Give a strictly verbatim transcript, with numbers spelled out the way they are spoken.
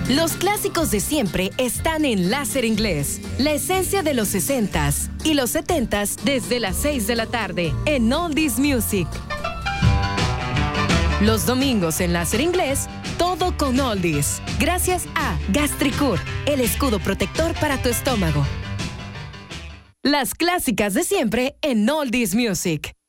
Los clásicos de siempre están en Láser Inglés. La esencia de los sesentas y los setentas desde las seis de la tarde en Oldies Music. Los domingos en Láser Inglés, todo con Oldies. Gracias a Gastricur, el escudo protector para tu estómago. Las clásicas de siempre en Oldies Music.